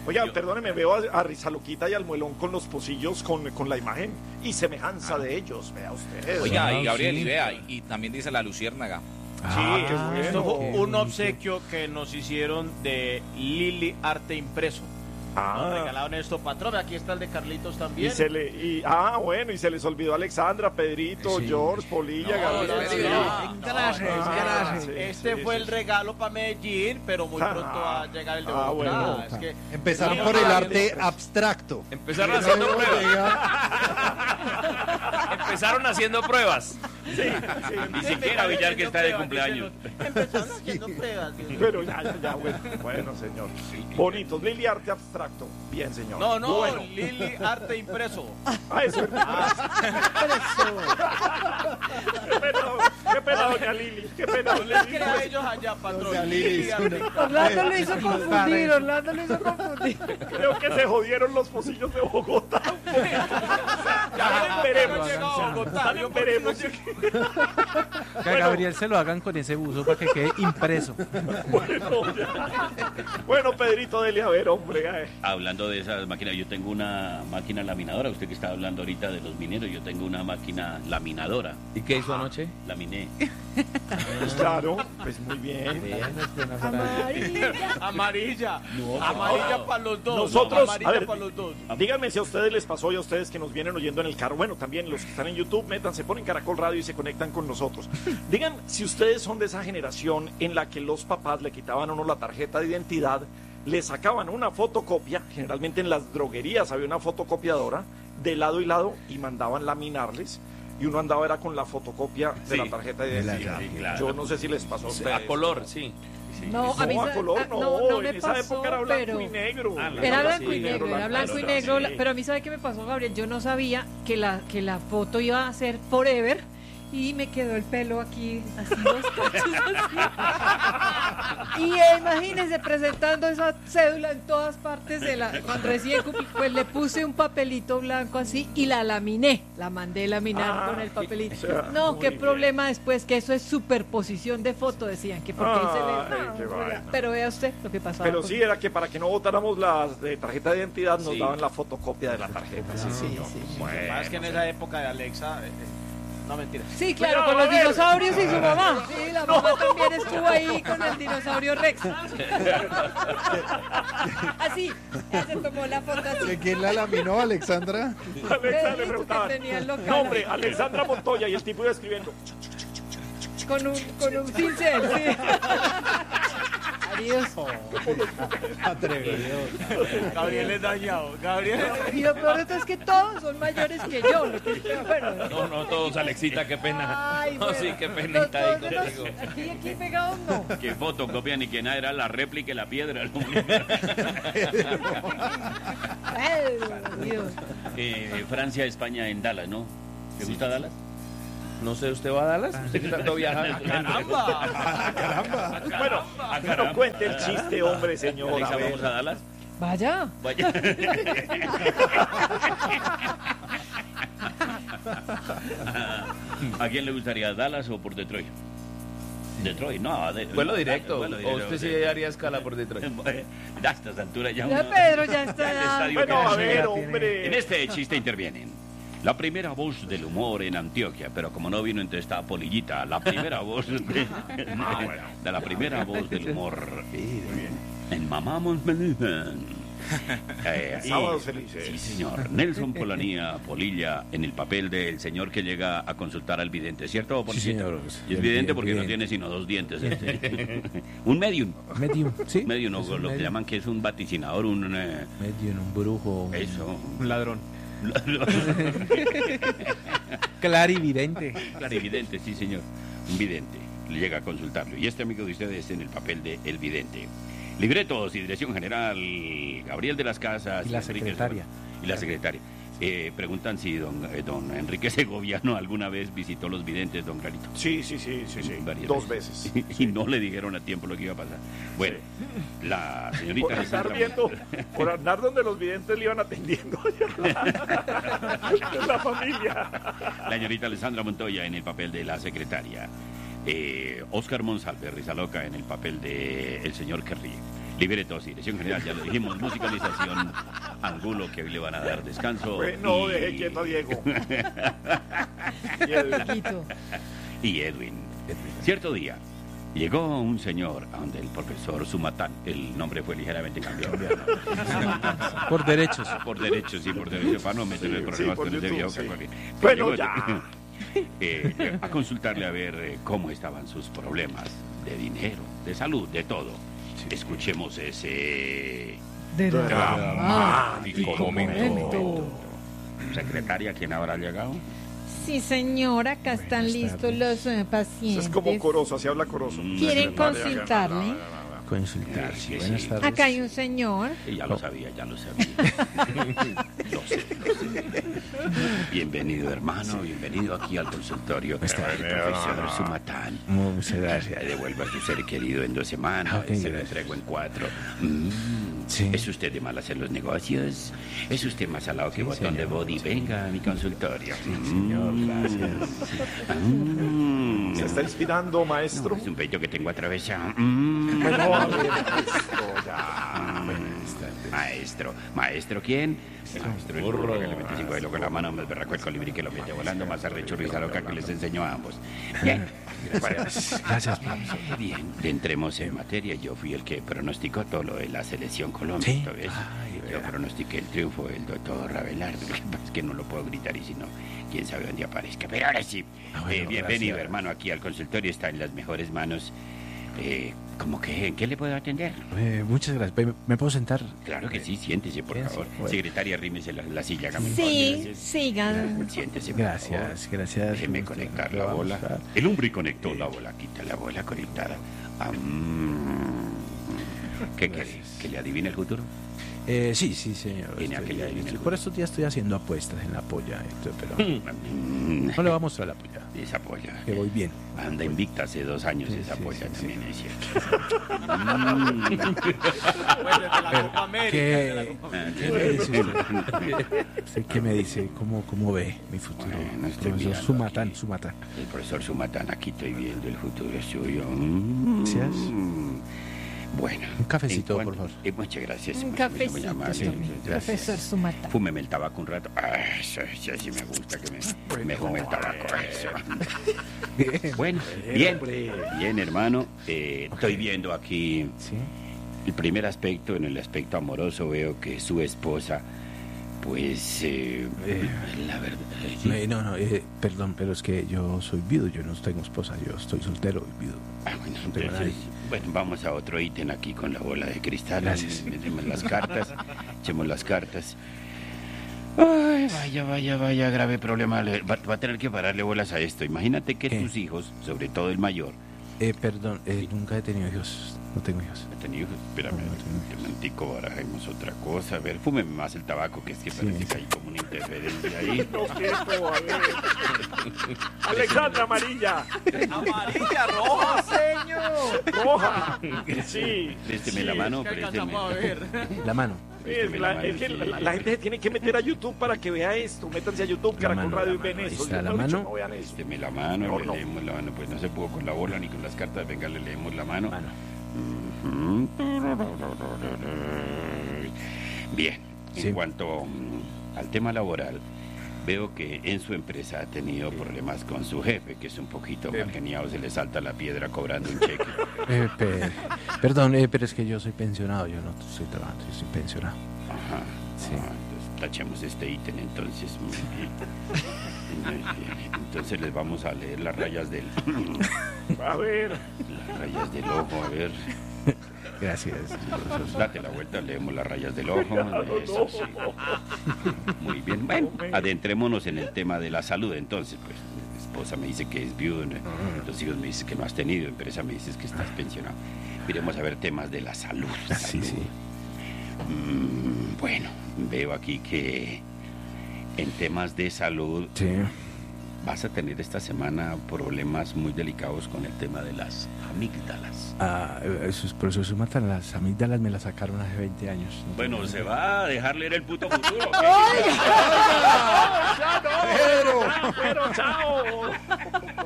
Oiga, perdóneme, veo a Rizaloquita y al Muelón con los pocillos con la imagen y semejanza de ellos, vea usted. Oiga, y Gabriel, y vea, y también dice la luciérnaga. Sí, qué bueno. Esto fue un obsequio que nos hicieron de Lili Arte Impreso. Nos regalaron esto, patrón. Aquí está el de Carlitos también. Bueno, y se les olvidó Alexandra, Pedrito, George, Polilla, Gabriel. Gracias. Este fue el regalo para Medellín, pero muy pronto va a llegar el de Bogotá. Bueno. Es que empezaron por el arte abstracto. Empezaron haciendo pruebas. Empezaron haciendo pruebas. Sí. Ni siquiera Villar, que está de cumpleaños. Empezaron haciendo pruebas. Pero ya, bueno, señor. Bonitos, Lili Arte Abstracto. Bien, señor. No, bueno. Lili Arte Impreso. Eso es Qué pena, doña Lili. Qué pena, No les crea a ellos allá, patrón. Lili, Orlando lo hizo confundir. Creo que se jodieron los pocillos de Bogotá. Ya veremos. Que a Gabriel se lo hagan con ese buzo para que quede impreso. Bueno, Pedrito, dele a ver, hombre. Hablando de esas máquinas, yo tengo una máquina laminadora. Usted que está hablando ahorita de los mineros, yo tengo una máquina laminadora. ¿Y qué hizo anoche? Laminé. Pues claro, pues muy bien. Amarilla. No, Amarilla para los dos. Nosotros, Amarilla a ver, para los dos. Díganme si a ustedes les pasó y a ustedes que nos vienen oyendo en el carro. Bueno, también los que están en YouTube, métanse, ponen Caracol Radio y se conectan con nosotros. Digan si ustedes son de esa generación en la que los papás le quitaban a uno la tarjeta de identidad, le sacaban una fotocopia, generalmente en las droguerías había una fotocopiadora, de lado y lado, y mandaban laminarles, y uno andaba era con la fotocopia de la tarjeta de identidad. Sí, claro. Yo no sé si les pasó a ustedes. A color, sí. No, a mí a color no, me en esa pasó, época era blanco pero y negro. era blanco y negro, sí. pero a mí ¿sabe qué me pasó, Gabriel? Yo no sabía que la foto iba a ser forever y me quedó el pelo aquí, así dos cachos así. Y imagínense presentando esa cédula en todas partes cuando recién cumplí, pues le puse un papelito blanco así y la laminé, la mandé laminar con el papelito. No, qué problema después, que eso es superposición de foto, decían, que porque ahí se ve. Pero vea usted lo que pasaba. Pero sí, era que para que no votáramos las de tarjeta de identidad nos daban la fotocopia de la tarjeta. Sí. Bueno, más que en esa época de Alexa. No, mentira. Sí, claro, con los dinosaurios y su mamá. Sí, la mamá también estuvo ahí con el dinosaurio Rex. Así, ya se tomó la foto así. ¿De quién la laminó, Alexandra? Alexa le preguntaba. No, hombre, Alexandra Montoya, y el tipo iba escribiendo. Con un pincel, sí. Adiós. Atrevido. Gabriel es dañado. Y lo peor de todo es que todos son mayores que yo. No, todos, Alexita, qué pena. Ay, no, bueno, sí, qué pena está ahí contigo. Aquí pegados no. ¿Qué fotocopia ni que nada? Era la réplica y la piedra. Francia, España en Dallas, ¿no? ¿Te gusta Dallas? No sé, ¿usted va a Dallas? ¿Usted que tanto viaja? ¡Caramba! Bueno, cuente el chiste, hombre, señor. Alexa, ¿vamos a Dallas? Vaya. ¿A quién le gustaría, Dallas o por Detroit? Detroit, no. Vuelo directo. ¿O usted sí haría escala por Detroit? A estas alturas ya. Ya Pedro ya está. Bueno, a ver, hombre. En este chiste intervienen la primera voz del humor en Antioquia, pero como no vino, entonces está Polillita, la primera voz de la primera voz del humor en Mamamos Menuhan. Sábados felices. Sí, señor. Nelson Polanía Polilla en el papel del señor que llega a consultar al vidente, ¿cierto, Polillita? Sí, señor. Y es vidente porque no tiene sino 2 dientes. Un medium. Medium, sí. Medium, lo que llaman que es un vaticinador, un... Medium, un brujo. Eso. Un ladrón. Clarividente. Clarividente, sí, señor. Un vidente. Le llega a consultarlo. Y este amigo de ustedes en el papel de el vidente. Libretos y dirección general, Gabriel de las Casas. Y la secretaria. Y la secretaria. Preguntan si don Enrique Segoviano alguna vez visitó los videntes, don Clarito. Sí. Varias 2 veces. Y no le dijeron a tiempo lo que iba a pasar. Bueno, la señorita por Alessandra por andar donde los videntes le iban atendiendo la familia. La señorita Alessandra Montoya en el papel de la secretaria. Óscar Monsalve Rizaloca en el papel de el señor que ríe. Libretos y dirección general, ya lo dijimos, musicalización, Angulo, que hoy le van a dar descanso. Bueno, deje quieto a Diego. Y Edwin. Cierto día, llegó un señor a donde el profesor Sumatán, el nombre fue ligeramente cambiado. Por derechos. Por derechos, sí, por derechos, para no meterle problemas con ese viejo cacorrín. Bueno, ya. A consultarle a ver cómo estaban sus problemas de dinero, de salud, de todo. Escuchemos ese dramático momento. Secretaria, ¿quién habrá llegado? Sí, señora, acá están listos los pacientes. Es como coroso, así habla coroso. ¿Quieren consultarle? Consultar, sí. Sí, Buenas sí. tardes. Acá hay un señor. Ya lo sabía, ya lo sabía. Lo sé. Bienvenido, hermano, bienvenido aquí al consultorio del profesor Sumatán. Muchas gracias. Le devuelvo a su ser querido en 2 semanas, Ok, se lo gracias. entrego en 4. Sí. ¿Es usted de mal hacer los negocios? ¿Es usted más salado que Sí, botón de señor. body? Venga a mi consultorio. Señor, gracias. ¿Se está inspirando, maestro? Es un peito que tengo atravesado. Bueno, a ver, esto ya. Maestro. ¿Maestro quién? Maestro el burro que le mete 5 de con la mano, más berraco el colibrí que lo mete volando, más arrecho risa loca que les enseñó a ambos. Bien. Gracias, profesor. Bien, entremos en materia. Yo fui el que pronosticó todo lo de la selección Colombia. Sí. ¿Ves? Ay, Yo pronostiqué el triunfo del doctor Abelardo. Lo que pasa es que no lo puedo gritar y si no, quién sabe dónde aparezca. Pero ahora sí, bueno, bienvenido, gracias. hermano, aquí al consultorio. Está en las mejores manos. ¿Cómo que en qué le puedo atender? Muchas gracias. ¿Me puedo sentar? Claro que sí, siéntese, por Bien, favor. sí, bueno. Secretaria, arrímese la silla. hágame el Sí, favor, gracias. sigan. Siéntese, por Gracias, favor. gracias. Déjeme conectar la Vamos bola. a- El hombre conectó la bola. Quita la bola conectada. ¿Qué quiere? ¿Que le adivine el futuro? Sí, señor. Tiene aquella línea. Por estos días estoy haciendo apuestas en la polla, pero no le va a mostrar la polla, Esa polla. que voy bien. Anda invicta hace 2 años Sí, esa sí, polla sí, también, es cierto. Pues desde la Copa América. desde la Copa Ah, ¿Qué me dice usted? ¿Usted qué me dice? ¿Cómo ve mi futuro? Bueno, estoy Profesor mirando Sumatán, aquí. Sumatán. El profesor Sumatán, aquí estoy viendo el futuro suyo. Gracias. Bueno. Un cafecito, en por cuanto- favor. Muchas gracias. Un muy cafecito, amable. sí, profesor Sumata. Fúmeme el tabaco un rato. Eso sí me gusta que me fume el tabaco. Eso. Bueno, bien, hermano. Estoy viendo aquí Sí. el primer aspecto. En el aspecto amoroso veo que su esposa, pues, la verdad... No, perdón, pero es que yo soy viudo, yo no tengo esposa, yo estoy soltero y viudo. Bueno, No tengo entonces, nadie. bueno, vamos a otro ítem aquí con la bola de cristal. Gracias. Metemos las cartas, echemos las cartas. Ay, vaya, grave problema. Va a tener que pararle bolas a esto. Imagínate que ¿Qué? tus hijos, sobre todo el mayor, Perdón, nunca he tenido hijos, no tengo hijos. ¿no tenía hijos? Espérame, No, no tengo un momentico, barajemos otra cosa. A ver, fúmeme más el tabaco, que es que Sí. parece que hay como una interferencia ahí. No, quieto, a ver. Alexandra Amarilla. Amarilla, roja. Señor. Roja. Sí. Présteme la mano, Es que présteme. alcanzamos a ver. La mano. Es, es que la gente se tiene que meter a YouTube para que vea esto. Métanse a YouTube, La Caracol mano, Radio y la mano. ven Ahí eso. está la Mejor dicho, mano. no vean esto. Présteme la mano, No, le no. leemos la mano. Pues no se pudo con la bola ni con las cartas. Venga, le leemos la mano. Mano. Bien, Sí. en cuanto al tema laboral, veo que en su empresa ha tenido problemas con su jefe, que es un poquito mal geniado, se le salta la piedra cobrando un cheque. Perdón, pero es que yo soy pensionado, yo no estoy trabajando, yo estoy pensionado. Ajá. Sí. Entonces, tachemos este ítem entonces. Muy bien. Muy bien. Entonces les vamos a leer las rayas del A ver. las rayas del ojo, a ver. Gracias. Date la vuelta, leemos las rayas del ojo. Eso sí. Muy bien. Bueno, adentrémonos en el tema de la salud. Entonces, pues, mi esposa me dice que es viudo, los hijos me dicen que no has tenido, empresa me dices que estás pensionado. Miremos a ver temas de la salud. Sí, sí. Bueno, veo aquí que en temas de salud Sí. vas a tener esta semana problemas muy delicados con el tema de las amígdalas. Esos profesores matan las amígdalas, me las sacaron hace 20 años. No Bueno, tengo- se va a dejar leer el puto futuro. Pero, chao.